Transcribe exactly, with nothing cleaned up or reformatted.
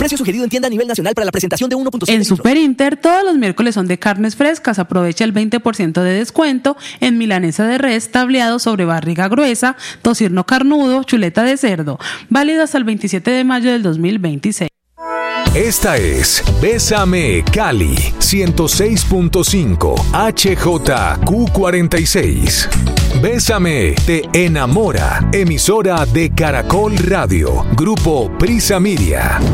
Precio sugerido en tienda a nivel nacional para la presentación de uno punto siete En Super Inter, todos los miércoles son de carnes frescas. Aprovecha el veinte por ciento de descuento en milanesa de res, tableado sobre barriga gruesa, tocino carnudo, chuleta de cerdo. Válido hasta el veintisiete de mayo del dos mil veintiséis. Esta es Bésame Cali ciento seis punto cinco H J Q cuarenta y seis. Bésame te enamora. Emisora de Caracol Radio. Grupo Prisa Media.